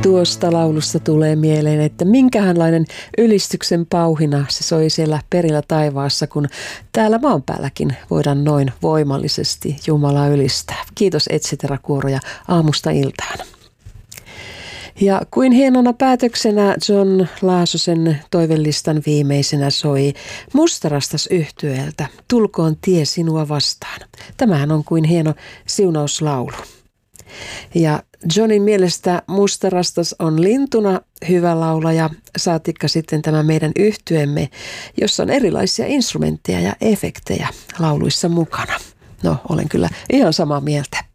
Tuosta laulusta tulee mieleen, että minkähänlainen ylistyksen pauhina se soi siellä perillä taivaassa, kun täällä maan päälläkin voidaan noin voimallisesti Jumalaa ylistää. Kiitos Etcetera-kuoroja aamusta iltaan. Ja kuin hienona päätöksenä John Laasosen toivelistan viimeisenä soi Mustarastas -yhtyeeltä Tulkoon tie sinua vastaan. Tämähän on kuin hieno siunauslaulu. Ja Johnin mielestä Mustarastas on lintuna hyvä laulaja, saatikka sitten tämä meidän yhtyeemme, jossa on erilaisia instrumentteja ja efektejä lauluissa mukana. No, olen kyllä ihan samaa mieltä.